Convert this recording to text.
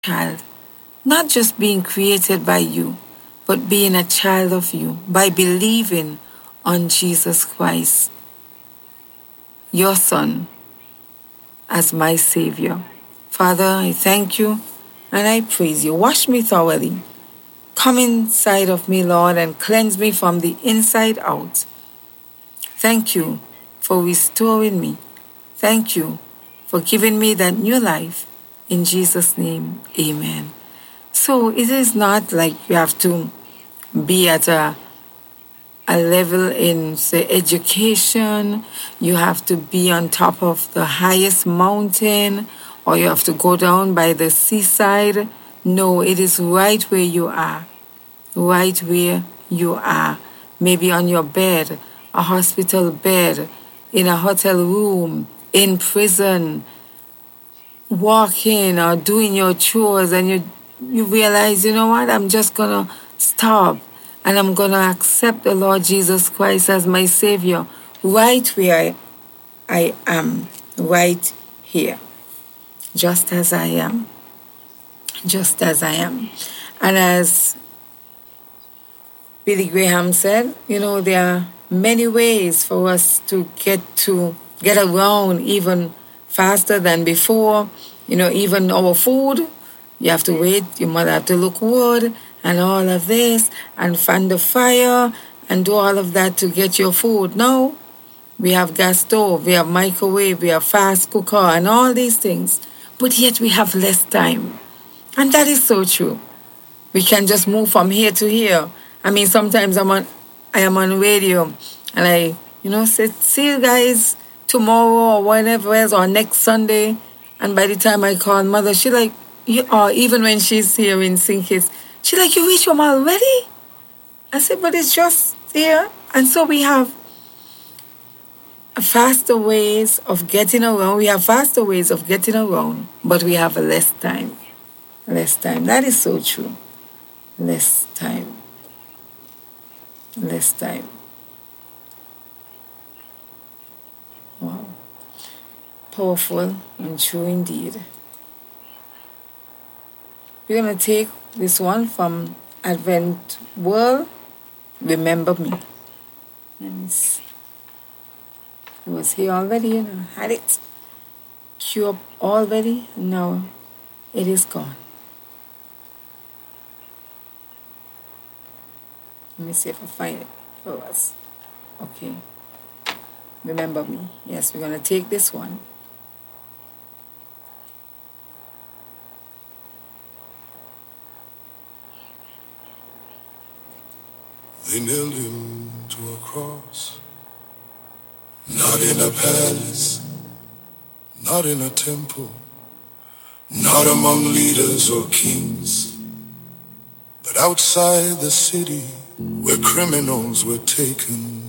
child, not just being created by you, but being a child of you by believing on Jesus Christ, your Son, as my Savior. Father, I thank you and I praise you. Wash me thoroughly. Come inside of me, Lord, and cleanse me from the inside out. Thank you for restoring me. Thank you for giving me that new life. In Jesus' name, amen. So it is not like you have to be at a level in, say, education. You have to be on top of the highest mountain, or you have to go down by the seaside. No, it is right where you are. Right where you are. Maybe on your bed, a hospital bed, in a hotel room, in prison, walking or doing your chores, and you realize, you know what, I'm just going to stop and I'm going to accept the Lord Jesus Christ as my Savior right where I am, right here, just as I am, just as I am. And as Billy Graham said, you know, there are many ways for us to get around even faster than before. You know, even our food, you have to wait, your mother have to look wood and all of this and fan the fire and do all of that to get your food. No, we have gas stove, we have microwave, we have fast cooker and all these things. But yet we have less time. And that is so true. We can just move from here to here. I mean, sometimes I am on radio and I, say, see you guys tomorrow or whenever else or next Sunday. And by the time I call mother, she like, or even when she's here in St. Kitts, she like, you reach home already? I said, but it's just here. And so we have faster ways of getting around. We have faster ways of getting around, but we have less time. Less time. That is so true. Less time. Less time. Wow. Powerful and true indeed. We're going to take this one from Advent World. Remember me. Let me see. It was here already, had it queued up already. Now it is gone. Let me see if I find it for us. Okay. Remember me. Yes, we're going to take this one. They nailed him to a cross, not in a palace, not in a temple, not among leaders or kings, but outside the city where criminals were taken.